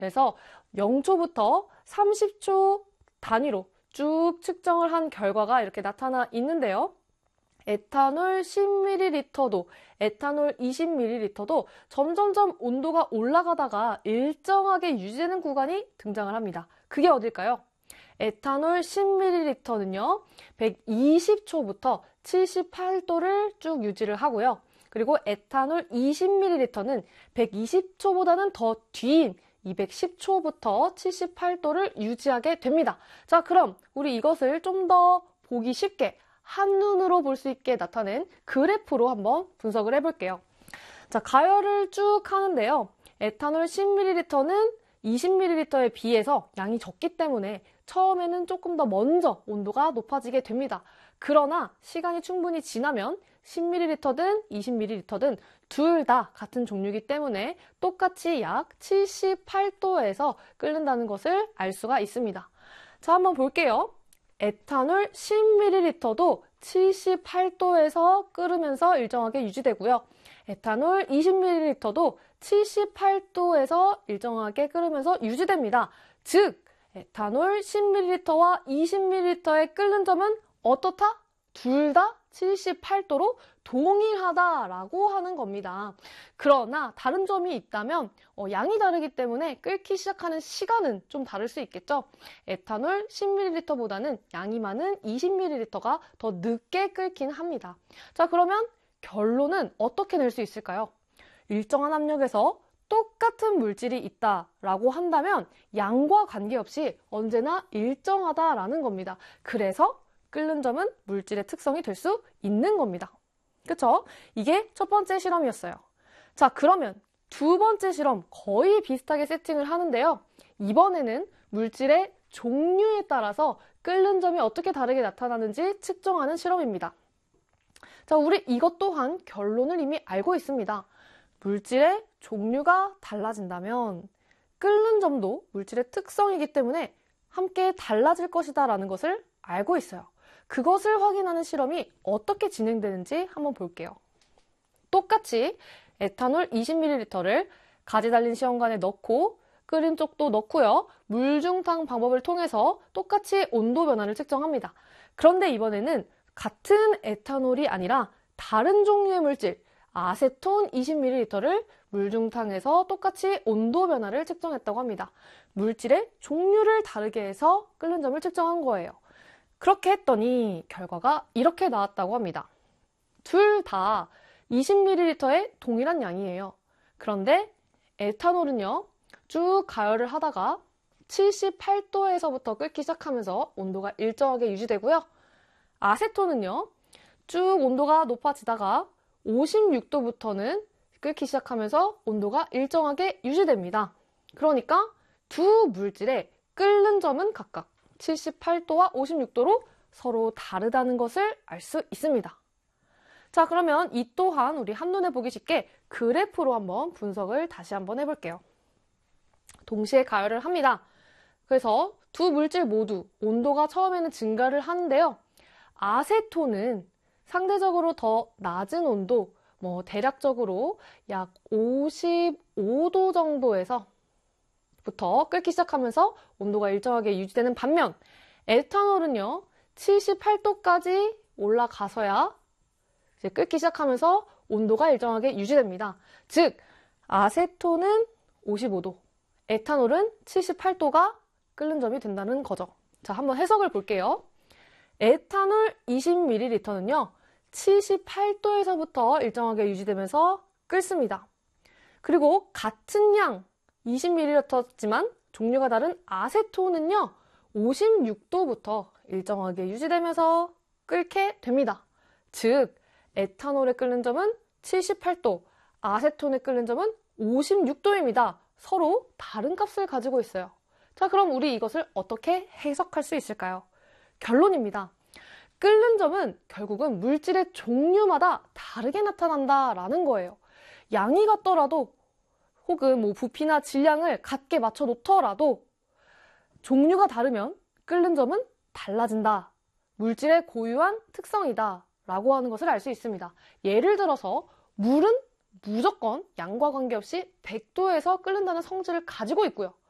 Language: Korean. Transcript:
그래서 0초부터 30초 단위로 쭉 측정을 한 결과가 이렇게 나타나 있는데요. 에탄올 10ml도, 에탄올 20ml도 점점점 온도가 올라가다가 일정하게 유지되는 구간이 등장을 합니다. 그게 어딜까요? 에탄올 10ml는요, 120초부터 78도를 쭉 유지를 하고요. 그리고 에탄올 20ml는 120초보다는 더 뒤인 210초부터 78도를 유지하게 됩니다. 자, 그럼 우리 이것을 좀 더 보기 쉽게 한눈으로 볼 수 있게 나타낸 그래프로 한번 분석을 해볼게요. 자, 가열을 쭉 하는데요. 에탄올 10ml는 20ml에 비해서 양이 적기 때문에 처음에는 조금 더 먼저 온도가 높아지게 됩니다. 그러나 시간이 충분히 지나면 10ml든 20ml든 둘 다 같은 종류이기 때문에 똑같이 약 78도에서 끓는다는 것을 알 수가 있습니다. 자, 한번 볼게요. 에탄올 10ml도 78도에서 끓으면서 일정하게 유지되고요. 에탄올 20ml도 78도에서 일정하게 끓으면서 유지됩니다. 즉, 에탄올 10ml와 20ml의 끓는 점은 어떻다? 둘 다 78도로 동일하다라고 하는 겁니다. 그러나 다른 점이 있다면 양이 다르기 때문에 끓기 시작하는 시간은 좀 다를 수 있겠죠. 에탄올 10ml보다는 양이 많은 20ml가 더 늦게 끓긴 합니다. 자, 그러면 결론은 어떻게 낼 수 있을까요? 일정한 압력에서 똑같은 물질이 있다라고 한다면 양과 관계없이 언제나 일정하다라는 겁니다. 그래서 끓는 점은 물질의 특성이 될 수 있는 겁니다. 그쵸? 이게 첫 번째 실험이었어요. 자, 그러면 두 번째 실험 거의 비슷하게 세팅을 하는데요. 이번에는 물질의 종류에 따라서 끓는 점이 어떻게 다르게 나타나는지 측정하는 실험입니다. 자, 우리 이것 또한 결론을 이미 알고 있습니다. 물질의 종류가 달라진다면 끓는 점도 물질의 특성이기 때문에 함께 달라질 것이다 라는 것을 알고 있어요. 그것을 확인하는 실험이 어떻게 진행되는지 한번 볼게요. 똑같이 에탄올 20ml를 가지 달린 시험관에 넣고 끓인 쪽도 넣고요. 물중탕 방법을 통해서 똑같이 온도 변화를 측정합니다. 그런데 이번에는 같은 에탄올이 아니라 다른 종류의 물질, 아세톤 20ml를 물중탕에서 똑같이 온도 변화를 측정했다고 합니다. 물질의 종류를 다르게 해서 끓는 점을 측정한 거예요. 그렇게 했더니 결과가 이렇게 나왔다고 합니다. 둘 다 20ml의 동일한 양이에요. 그런데 에탄올은요, 쭉 가열을 하다가 78도에서부터 끓기 시작하면서 온도가 일정하게 유지되고요. 아세톤은요, 쭉 온도가 높아지다가 56도부터는 끓기 시작하면서 온도가 일정하게 유지됩니다. 그러니까 두 물질의 끓는 점은 각각 78도와 56도로 서로 다르다는 것을 알 수 있습니다. 자, 그러면 이 또한 우리 한눈에 보기 쉽게 그래프로 한번 분석을 다시 한번 해볼게요. 동시에 가열을 합니다. 그래서 두 물질 모두 온도가 처음에는 증가를 하는데요. 아세톤은 상대적으로 더 낮은 온도, 대략적으로 약 55도 정도에서 부터 끓기 시작하면서 온도가 일정하게 유지되는 반면 에탄올은요 78도까지 올라가서야 이제 끓기 시작하면서 온도가 일정하게 유지됩니다. 즉 아세톤은 55도, 에탄올은 78도가 끓는 점이 된다는 거죠. 자, 한번 해석을 볼게요. 에탄올 20ml는요 78도에서부터 일정하게 유지되면서 끓습니다. 그리고 같은 양 20ml지만 종류가 다른 아세톤은요 56도부터 일정하게 유지되면서 끓게 됩니다. 즉 에탄올의 끓는 점은 78도, 아세톤의 끓는 점은 56도입니다. 서로 다른 값을 가지고 있어요. 자, 그럼 우리 이것을 어떻게 해석할 수 있을까요? 결론입니다. 끓는 점은 결국은 물질의 종류마다 다르게 나타난다라는 거예요. 양이 같더라도 혹은 부피나 질량을 같게 맞춰 놓더라도 종류가 다르면 끓는 점은 달라진다. 물질의 고유한 특성이다 라고 하는 것을 알 수 있습니다. 예를 들어서 물은 무조건 양과 관계없이 100도에서 끓는다는 성질을 가지고 있고요.